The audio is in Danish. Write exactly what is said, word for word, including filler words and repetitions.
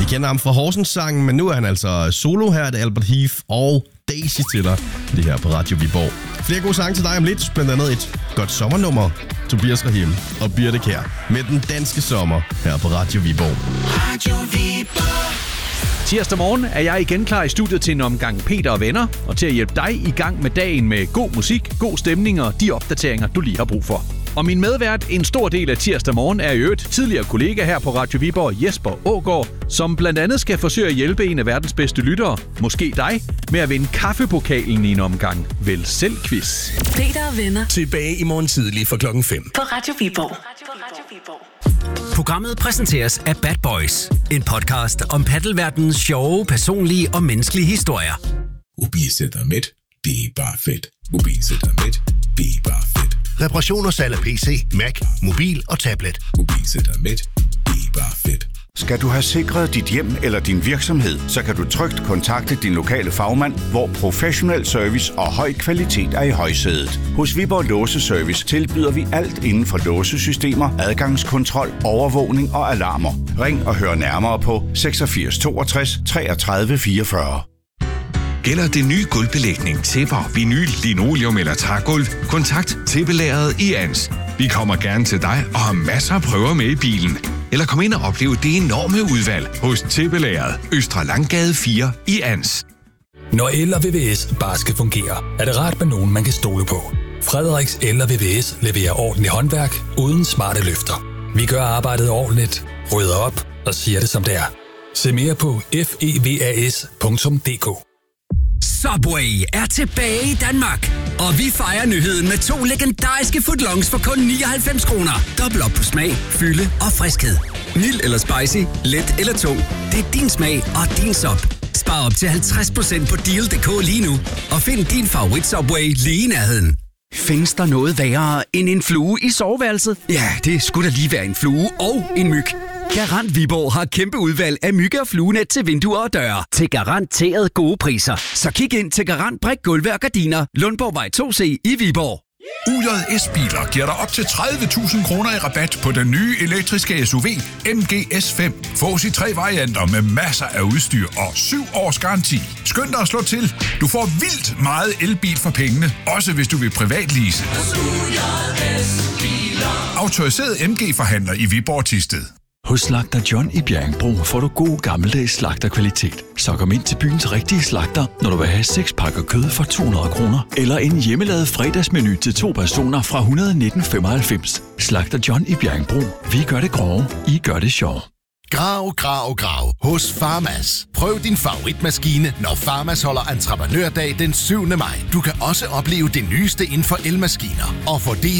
kender ham fra Horsens-sangen, men nu er han altså solo her. Det er Albert Heath og Daisy til dig, det her på Radio Viborg. Flere gode sange til dig om lidt, blandt andet et godt sommernummer. Tobias Rahim og Birte Kjær med Den Danske Sommer her på Radio Viborg. Radio Viborg. Tirsdag morgen er jeg igen klar i studiet til en omgang Peter og venner, og til at hjælpe dig i gang med dagen med god musik, god stemning og de opdateringer, du lige har brug for. Og min medvært, en stor del af tirsdag morgen, er i øvrigt tidligere kollega her på Radio Viborg, Jesper Aagaard, som blandt andet skal forsøge at hjælpe en af verdens bedste lyttere, måske dig, med at vinde kaffepokalen i en omgang Vel Selv quiz. Peter og venner. Tilbage i morgen tidlig fra klokken fem. På Radio Viborg. Programmet præsenteres af Bad Boys, en podcast om paddelverdenens sjove, personlige og menneskelige historier. Mobilcenter det er bare fedt. Mobilcenter det er bare fedt. Reparation og salg af P C, Mac, mobil og tablet. Mobilcenter det er bare fedt. Skal du have sikret dit hjem eller din virksomhed, så kan du trygt kontakte din lokale fagmand, hvor professionel service og høj kvalitet er i højsædet. Hos Viborg Låseservice tilbyder vi alt inden for låsesystemer, adgangskontrol, overvågning og alarmer. Ring og hør nærmere på seksogfirs toogtres treogtredive fireogfyrre. Gælder det nye gulvbelægning, tæpper, vinyl, linoleum eller trægulv? Kontakt Tæppelageret i Ans. Vi kommer gerne til dig og har masser af prøver med i bilen. Eller kom ind og opleve det enorme udvalg hos Tæppelageret, Østre Langgade fire i Ans. Når el og V V S bare skal fungere, er det rart med nogen, man kan stole på. Frederiks El og V V S leverer ordentligt håndværk uden smarte løfter. Vi gør arbejdet ordentligt, rydder op og siger det som det er. Se mere på fevas punktum d k. Subway er tilbage i Danmark, og vi fejrer nyheden med to legendariske footlongs for kun nioghalvfems kroner. Dobbelt op på smag, fylde og friskhed. Mild eller spicy, let eller to. Det er din smag og din sub. Spar op til halvtreds procent på deal punktum d k lige nu, og find din favorit Subway lige i nærheden. Findes der noget værre end en flue i soveværelset? Ja, det skulle da lige være en flue og en myg. Garant Viborg har kæmpe udvalg af mygge- og fluenet til vinduer og døre. Til garanteret gode priser. Så kig ind til Garant Brik Gulve og Gardiner, Lundborgvej to C i Viborg. U J S-biler giver dig op til tredive tusind kroner i rabat på den nye elektriske S U V M G S fem. Fås i tre varianter med masser af udstyr og syv års garanti. Skynd dig at slå til. Du får vildt meget elbil for pengene, også hvis du vil privatlease. Autoriseret M G-forhandler i Viborg Thisted. Hos Slagter John i Bjerringbro får du god gammeldags slagterkvalitet. Så kom ind til byens rigtige slagter, når du vil have seks pakker kød for to hundrede kroner. Eller en hjemmelavet fredagsmenu til to personer fra et hundrede nitten femoghalvfems. Slagter John i Bjerringbro. Vi gør det grove, I gør det sjov. Grav, grav, grav hos Farmas. Prøv din favoritmaskine, når Farmas holder entreprenørdag den syvende maj. Du kan også opleve det nyeste inden for elmaskiner og få del